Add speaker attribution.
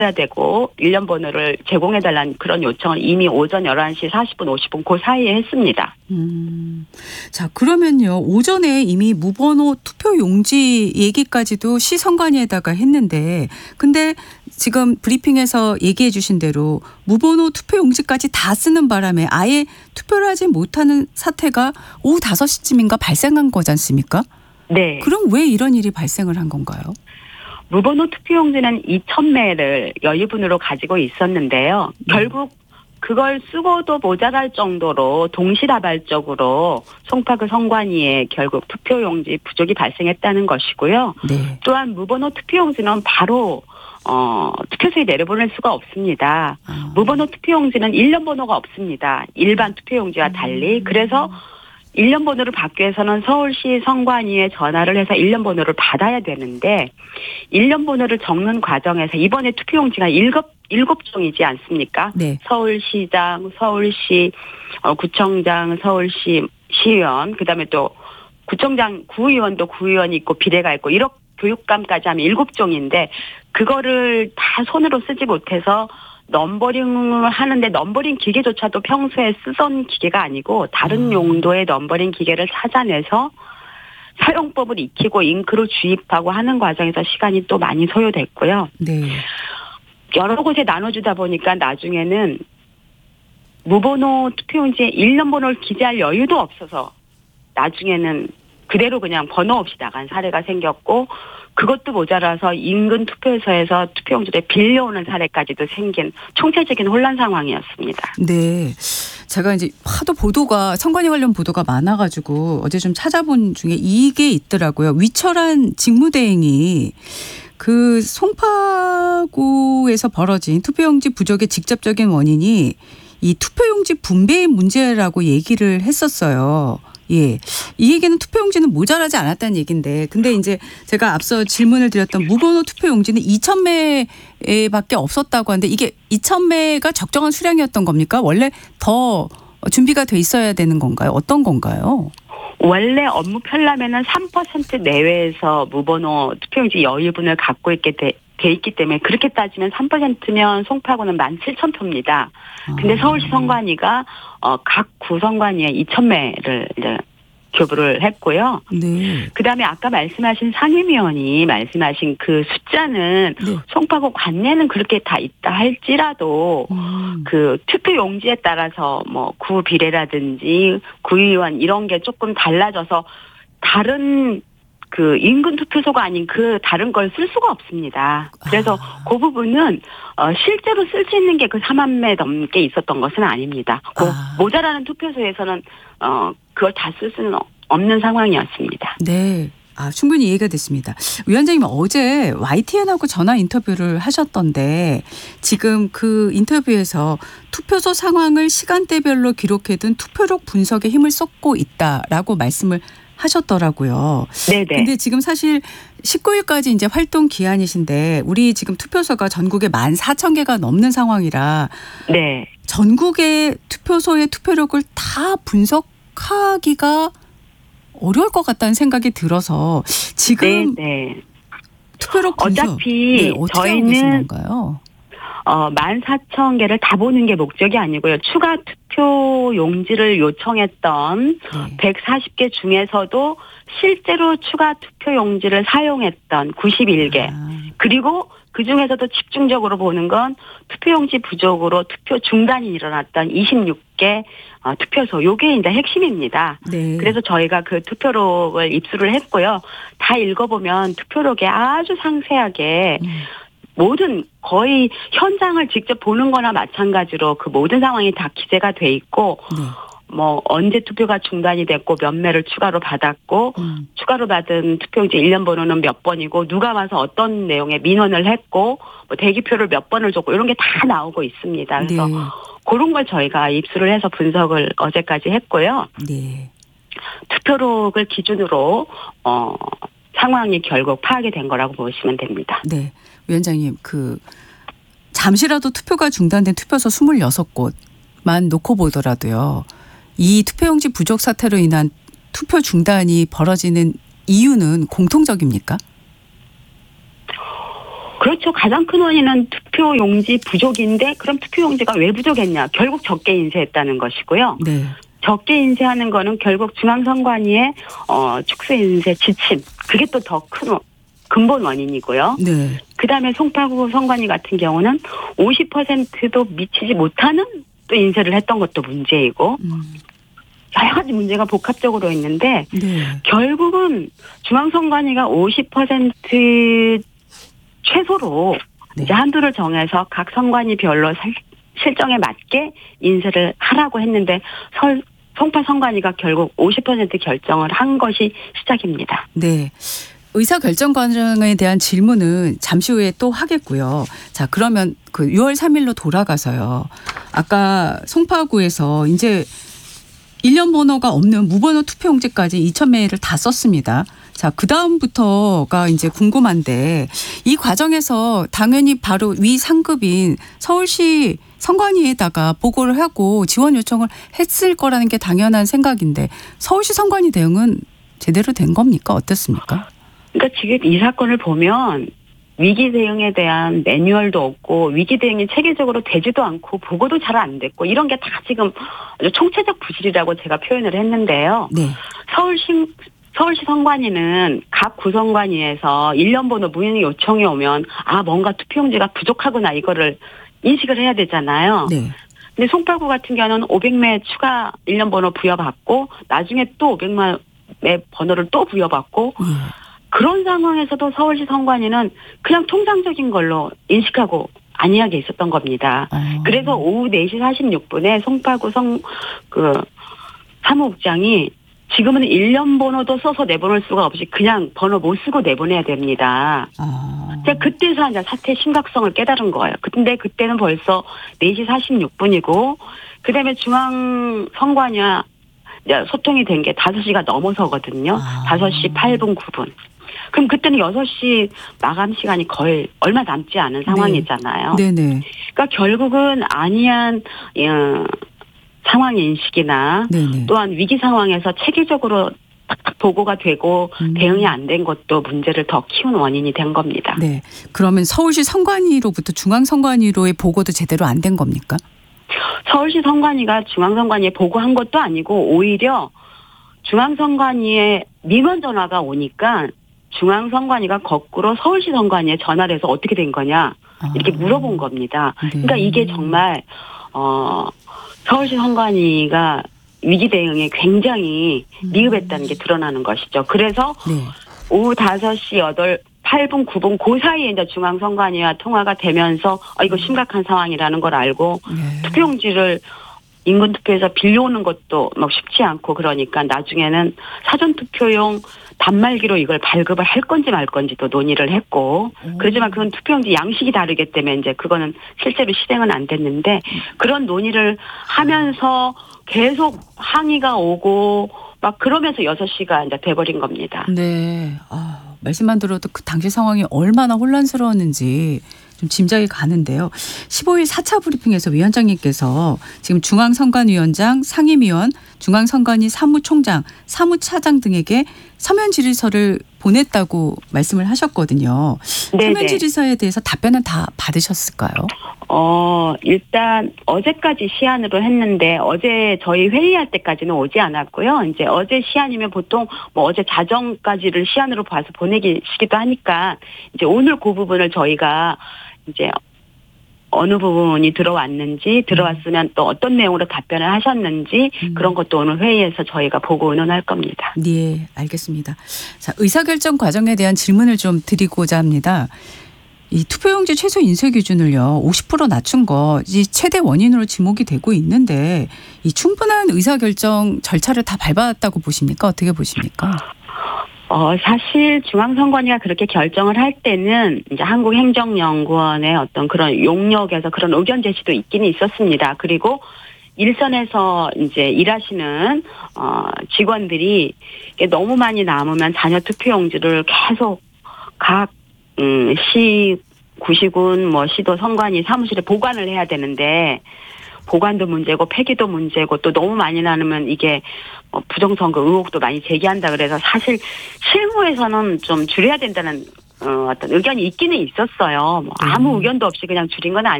Speaker 1: 해야 되고 1년 번호를 제공해달라는 그런 요청을 이미 오전 11시 40분, 50분 그 사이에 했습니다.
Speaker 2: 자, 그러면요. 오전에 이미 무번호 투표용지 얘기까지도 시선관위에다가 했는데 근데 지금 브리핑에서 얘기해 주신 대로 무번호 투표용지까지 다 쓰는 바람에 아예 투표를 하지 못하는 사태가 오후 5시쯤인가 발생한 거지 않습니까?
Speaker 1: 네.
Speaker 2: 그럼 왜 이런 일이 발생을 한 건가요?
Speaker 1: 무번호 투표용지는 2,000매를 여유분으로 가지고 있었는데요. 결국 그걸 쓰고도 모자랄 정도로 동시다발적으로 송파구 선관위에 결국 투표용지 부족이 발생했다는 것이고요.
Speaker 2: 네.
Speaker 1: 또한 무번호 투표용지는 바로 투표소에 내려보낼 수가 없습니다. 무번호 투표용지는 1년 번호가 없습니다. 일반 투표용지와 달리. 그래서 1년 번호를 받기 위해서는 서울시 선관위에 전화를 해서 1년 번호를 받아야 되는데 1년 번호를 적는 과정에서 이번에 투표용지가 7종이지 않습니까?
Speaker 2: 네.
Speaker 1: 서울시장, 서울시 구청장, 서울시 시의원, 그다음에 또 구청장 구의원도 구의원이 있고 비례가 있고 이렇게 교육감까지 하면 7종인데 그거를 다 손으로 쓰지 못해서 넘버링을 하는데 넘버링 기계조차도 평소에 쓰던 기계가 아니고 다른 용도의 넘버링 기계를 찾아내서 사용법을 익히고 잉크로 주입하고 하는 과정에서 시간이 또 많이 소요됐고요.
Speaker 2: 네.
Speaker 1: 여러 곳에 나눠주다 보니까 나중에는 무번호 투표용지에 1년 번호를 기재할 여유도 없어서 나중에는 그대로 그냥 번호 없이 나간 사례가 생겼고 그것도 모자라서 인근 투표소에서 투표용지를 빌려오는 사례까지도 생긴 총체적인 혼란 상황이었습니다.
Speaker 2: 네. 제가 이제 하도 보도가 선관위 관련 보도가 많아가지고 어제 좀 찾아본 중에 이게 있더라고요. 위철한 직무대행이 그 송파구에서 벌어진 투표용지 부족의 직접적인 원인이 이 투표용지 분배의 문제라고 얘기를 했었어요. 예. 이 얘기는 투표용지는 모자라지 않았다는 얘기인데 근데 이제 제가 앞서 질문을 드렸던 무번호 투표용지는 2,000매밖에 없었다고 하는데 이게 2,000매가 적정한 수량이었던 겁니까? 원래 더 준비가 돼 있어야 되는 건가요? 어떤 건가요?
Speaker 1: 원래 업무 편람에는 3% 내외에서 무번호 투표용지 여유분을 갖고 있게 돼 있기 때문에 그렇게 따지면 3%면 송파구는 17,000표입니다. 근데 서울시 선관위가 각 구선관위에 2,000매를 이제 교부를 했고요.
Speaker 2: 네.
Speaker 1: 그다음에 아까 말씀하신 상임위원이 말씀하신 그 숫자는
Speaker 2: 네.
Speaker 1: 송파구 관내는 그렇게 다 있다 할지라도 그 투표 용지에 따라서 뭐 구 비례라든지 구의원 이런 게 조금 달라져서 다른 그 인근 투표소가 아닌 그 다른 걸 쓸 수가 없습니다. 그래서 그 부분은 실제로 쓸 수 있는 게 그 4만 매 넘게 있었던 것은 아닙니다. 모자라는 투표소에서는 그걸 다 쓸 수는 없는 상황이었습니다.
Speaker 2: 네. 충분히 이해가 됐습니다. 위원장님 어제 YTN하고 전화 인터뷰를 하셨던데 지금 그 인터뷰에서 투표소 상황을 시간대별로 기록해둔 투표록 분석에 힘을 쏟고 있다라고 말씀을 하셨더라고요.
Speaker 1: 네네.
Speaker 2: 근데 지금 사실 19일까지 이제 활동 기한이신데 우리 지금 투표소가 전국에 14,000개가 넘는 상황이라
Speaker 1: 네.
Speaker 2: 전국의 투표소의 투표록을 다 분석하기가 어려울 것 같다는 생각이 들어서 지금
Speaker 1: 네.
Speaker 2: 투표록 분석
Speaker 1: 어차피
Speaker 2: 어떻게 하고 계신 건가요?
Speaker 1: 14,000개를 다 보는 게 목적이 아니고요. 추가 투표 용지를 요청했던 140개 중에서도 실제로 추가 투표 용지를 사용했던 91개. 그리고 그중에서도 집중적으로 보는 건 투표용지 부족으로 투표 중단이 일어났던 26개 투표소. 요게 이제 핵심입니다.
Speaker 2: 네.
Speaker 1: 그래서 저희가 그 투표록을 입수를 했고요. 다 읽어보면 투표록에 아주 상세하게 모든 거의 현장을 직접 보는 거나 마찬가지로 그 모든 상황이 다 기재가 돼 있고 뭐 언제 투표가 중단이 됐고 몇 매를 추가로 받았고 추가로 받은 투표용지 1년 번호는 몇 번이고 누가 와서 어떤 내용의 민원을 했고 뭐 대기표를 몇 번을 줬고 이런 게 다 나오고 있습니다. 그래서 그런 걸 저희가 입수를 해서 분석을 어제까지 했고요.
Speaker 2: 네.
Speaker 1: 투표록을 기준으로 상황이 결국 파악이 된 거라고 보시면 됩니다.
Speaker 2: 네. 위원장님 잠시라도 투표가 중단된 투표소 26곳만 놓고 보더라도요. 이 투표용지 부족 사태로 인한 투표 중단이 벌어지는 이유는 공통적입니까?
Speaker 1: 그렇죠. 가장 큰 원인은 투표용지 부족인데 그럼 투표용지가 왜 부족했냐. 결국 적게 인쇄했다는 것이고요.
Speaker 2: 네.
Speaker 1: 적게 인쇄하는 거는 결국 중앙선관위의 축소 인쇄 지침. 그게 또 더 큰 근본 원인이고요.
Speaker 2: 네.
Speaker 1: 그다음에 송파구 선관위 같은 경우는 50%도 미치지 못하는 또 인쇄를 했던 것도 문제이고 여러 가지 문제가 복합적으로 있는데
Speaker 2: 네.
Speaker 1: 결국은 중앙선관위가 50% 최소로
Speaker 2: 네.
Speaker 1: 이제 한도를 정해서 각 선관위별로 실정에 맞게 인쇄를 하라고 했는데 송파 선관위가 결국 50% 결정을 한 것이 시작입니다.
Speaker 2: 네. 의사결정 과정에 대한 질문은 잠시 후에 또 하겠고요. 자, 그러면 그 6월 3일로 돌아가서요. 아까 송파구에서 이제 1년 번호가 없는 무번호 투표용지까지 2,000매를 다 썼습니다. 자, 그다음부터가 이제 궁금한데 이 과정에서 당연히 바로 위 상급인 서울시 선관위에다가 보고를 하고 지원 요청을 했을 거라는 게 당연한 생각인데 서울시 선관위 대응은 제대로 된 겁니까? 어떻습니까?
Speaker 1: 그러니까 지금 이 사건을 보면 위기 대응에 대한 매뉴얼도 없고 위기 대응이 체계적으로 되지도 않고 보고도 잘 안 됐고 이런 게 다 지금 아주 총체적 부실이라고 제가 표현을 했는데요.
Speaker 2: 네.
Speaker 1: 서울시 선관위는 각 구선관위에서 1년 번호 무인의 요청이 오면 뭔가 투표용지가 부족하구나 이거를 인식을 해야 되잖아요.
Speaker 2: 네.
Speaker 1: 근데 송파구 같은 경우는 500매 추가 1년 번호 부여받고 나중에 또 500매 번호를 또 부여받고 그런 상황에서도 서울시 선관위는 그냥 통상적인 걸로 인식하고 안이하게 있었던 겁니다. 그래서 오후 4시 46분에 송파구 사무국장이 지금은 1년 번호도 써서 내보낼 수가 없이 그냥 번호 못 쓰고 내보내야 됩니다. 제가 그때서 이제 사태의 심각성을 깨달은 거예요. 근데 그때는 벌써 4시 46분이고 그다음에 중앙선관위와 소통이 된 게 5시가 넘어서거든요. 5시 8분, 9분. 그럼 그때는 6시 마감 시간이 거의 얼마 남지 않은 상황이잖아요.
Speaker 2: 네네.
Speaker 1: 그러니까 결국은 안이한 상황 인식이나
Speaker 2: 네네.
Speaker 1: 또한 위기 상황에서 체계적으로 딱딱 보고가 되고 대응이 안 된 것도 문제를 더 키운 원인이 된 겁니다.
Speaker 2: 네. 그러면 서울시 선관위로부터 중앙선관위로의 보고도 제대로 안 된 겁니까?
Speaker 1: 서울시 선관위가 중앙선관위에 보고한 것도 아니고 오히려 중앙선관위에 민원 전화가 오니까 중앙선관위가 거꾸로 서울시 선관위에 전화를 해서 어떻게 된 거냐 이렇게 물어본 겁니다.
Speaker 2: 네.
Speaker 1: 그러니까 이게 정말 서울시 선관위가 위기 대응에 굉장히 미흡했다는 게 드러나는 것이죠. 그래서
Speaker 2: 네.
Speaker 1: 오후 5시 8분, 9분 그 사이에 이제 중앙선관위와 통화가 되면서 이거 심각한 상황이라는 걸 알고
Speaker 2: 네.
Speaker 1: 투표용지를 인근 투표에서 빌려오는 것도 막 쉽지 않고 그러니까 나중에는 사전투표용 단말기로 이걸 발급을 할 건지 말 건지도 논의를 했고 그렇지만 그건 투표용지 양식이 다르기 때문에 이제 그거는 실제로 실행은 안 됐는데 그런 논의를 하면서 계속 항의가 오고 막 그러면서 6시가 이제 돼버린 겁니다.
Speaker 2: 네. 말씀만 들어도 그 당시 상황이 얼마나 혼란스러웠는지 좀 짐작이 가는데요. 15일 4차 브리핑에서 위원장님께서 지금 중앙선관위원장, 상임위원, 중앙선관위 사무총장, 사무차장 등에게 서면 질의서를 보냈다고 말씀을 하셨거든요.
Speaker 1: 네네.
Speaker 2: 서면 질의서에 대해서 답변은 다 받으셨을까요?
Speaker 1: 일단 어제까지 시한으로 했는데 어제 저희 회의할 때까지는 오지 않았고요. 이제 어제 시한이면 보통 뭐 어제 자정까지를 시한으로 봐서 보내기시기도 하니까 이제 오늘 그 부분을 저희가 이제 어느 부분이 들어왔으면 또 어떤 내용으로 답변을 하셨는지 그런 것도 오늘 회의에서 저희가 보고 의논할 겁니다.
Speaker 2: 네, 알겠습니다. 자, 의사결정 과정에 대한 질문을 좀 드리고자 합니다. 이 투표용지 최소 인쇄 기준을요 50% 낮춘 것이 최대 원인으로 지목이 되고 있는데 이 충분한 의사결정 절차를 다 밟았다고 보십니까? 어떻게 보십니까?
Speaker 1: 사실 중앙선관위가 그렇게 결정을 할 때는 이제 한국행정연구원의 어떤 그런 용역에서 그런 의견 제시도 있기는 있었습니다. 그리고 일선에서 이제 일하시는 직원들이 너무 많이 남으면 잔여 투표용지를 계속 각 시, 구시군, 시도 선관위 사무실에 보관을 해야 되는데 보관도 문제고 폐기도 문제고 또 너무 많이 나누면 이게 부정선거 의혹도 많이 제기한다 그래서 사실 실무에서는 좀 줄여야 된다는 어떤 의견이 있기는 있었어요. 뭐 아무 의견도 없이 그냥 줄인 건